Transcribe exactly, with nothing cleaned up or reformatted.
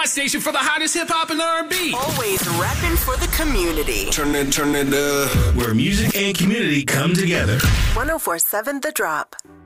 station for the hottest hip hop and R and B. Always rapping for the community. Turn it, turn it up. Where music and community come together. one oh four point seven The Drop.